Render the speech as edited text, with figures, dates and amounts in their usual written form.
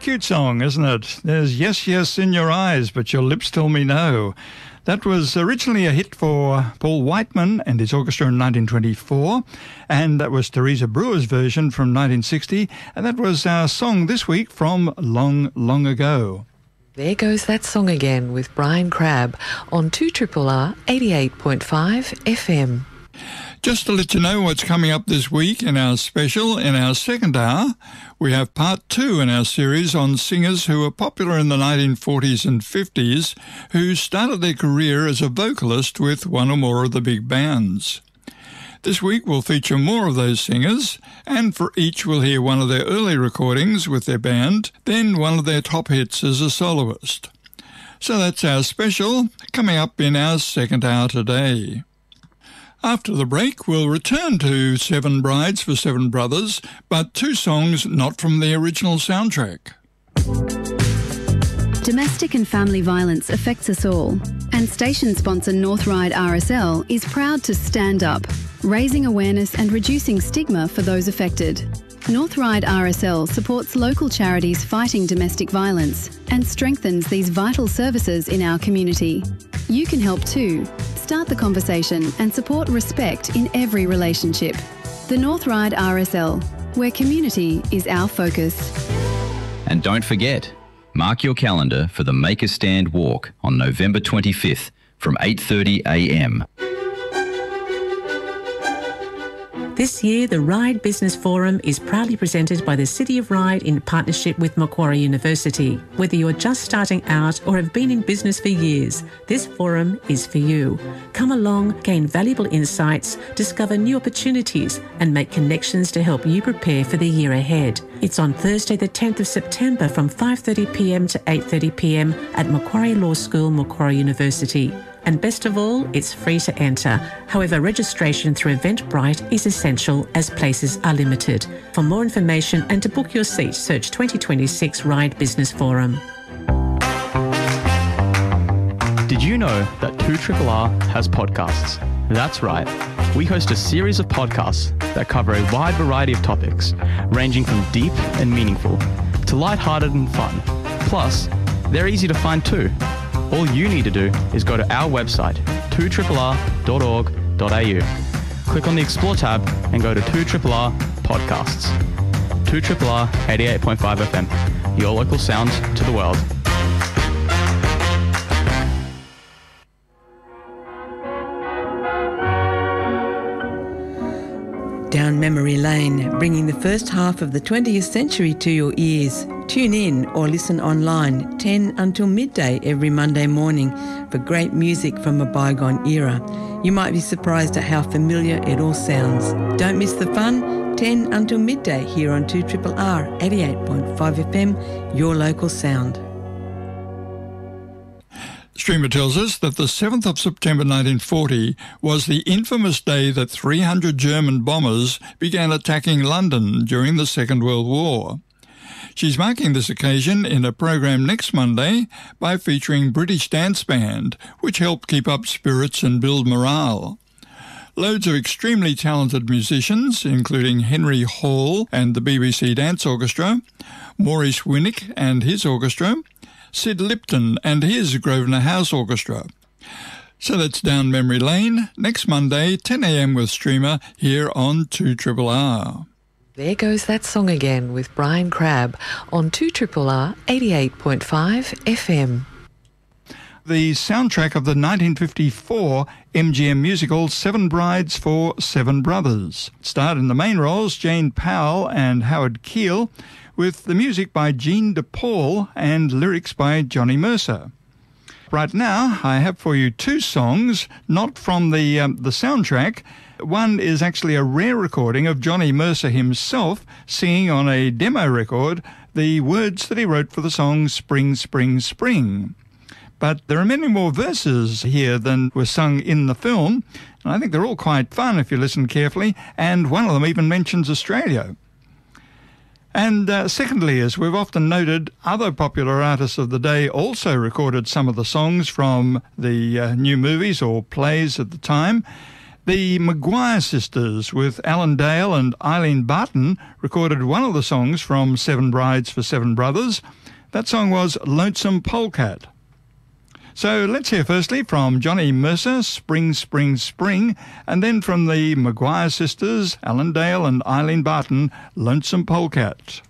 cute song, isn't it? There's yes, yes in your eyes, but your lips tell me no. That was originally a hit for Paul Whiteman and his orchestra in 1924, and that was Teresa Brewer's version from 1960, and that was our song this week from Long, Long Ago. There goes that song again with Brian Crabb on 2RRR 88.5 FM. Just to let you know what's coming up this week in our special, in our second hour, we have part 2 in our series on singers who were popular in the 1940s and 50s who started their career as a vocalist with one or more of the big bands. This week we'll feature more of those singers, and for each we'll hear one of their early recordings with their band, then one of their top hits as a soloist. So that's our special, coming up in our second hour today. After the break, we'll return to Seven Brides for Seven Brothers, but 2 songs not from the original soundtrack. Domestic and family violence affects us all, and station sponsor Northride RSL is proud to stand up, raising awareness and reducing stigma for those affected. Northride RSL supports local charities fighting domestic violence and strengthens these vital services in our community. You can help too. Start the conversation and support respect in every relationship. The Northride RSL, where community is our focus. And don't forget, mark your calendar for the Make a Stand walk on November 25th from 8:30 a.m. This year, the Ryde Business Forum is proudly presented by the City of Ryde in partnership with Macquarie University. Whether you're just starting out or have been in business for years, this forum is for you. Come along, gain valuable insights, discover new opportunities, and make connections to help you prepare for the year ahead. It's on Thursday, the 10th of September from 5:30pm to 8:30pm at Macquarie Law School, Macquarie University. And best of all, it's free to enter. However, registration through Eventbrite is essential as places are limited. For more information and to book your seat, search 2026 Ryde Business Forum. Did you know that 2RRR has podcasts? That's right. We host a series of podcasts that cover a wide variety of topics, ranging from deep and meaningful to lighthearted and fun. Plus, they're easy to find too. All you need to do is go to our website, 2rrr.org.au. Click on the Explore tab and go to 2RRR Podcasts. 2RRR 88.5 FM, your local sound to the world. Down memory lane, bringing the first half of the 20th century to your ears. Tune in or listen online 10 until midday every Monday morning for great music from a bygone era. You might be surprised at how familiar it all sounds. Don't miss the fun, 10 until midday here on 2RRR 88.5 FM, your local sound. Streamer tells us that the 7th of September 1940 was the infamous day that 300 German bombers began attacking London during the Second World War. She's marking this occasion in a program next Monday by featuring British Dance Band, which helped keep up spirits and build morale. Loads of extremely talented musicians, including Henry Hall and the BBC Dance Orchestra, Maurice Winnick and his orchestra, Sid Lipton and his Grosvenor House Orchestra. So that's down memory lane, next Monday, 10 a.m. with Streamer here on 2RRR. There goes that song again with Brian Crabb on 2RRR 88.5 FM. The soundtrack of the 1954 MGM musical Seven Brides for Seven Brothers. It starred in the main roles Jane Powell and Howard Keel, with the music by Jean DePaul and lyrics by Johnny Mercer. Right now, I have for you 2 songs, not from the soundtrack. One is actually a rare recording of Johnny Mercer himself singing on a demo record the words that he wrote for the song Spring, Spring, Spring. But there are many more verses here than were sung in the film, and I think they're all quite fun if you listen carefully, and one of them even mentions Australia. And secondly, as we've often noted, other popular artists of the day also recorded some of the songs from the new movies or plays at the time. The Maguire sisters with Alan Dale and Eileen Barton recorded one of the songs from Seven Brides for Seven Brothers. That song was Lonesome Polecat. So let's hear firstly from Johnny Mercer, Spring, Spring, Spring, and then from the Maguire sisters, Alan Dale and Eileen Barton, Lonesome Polecat.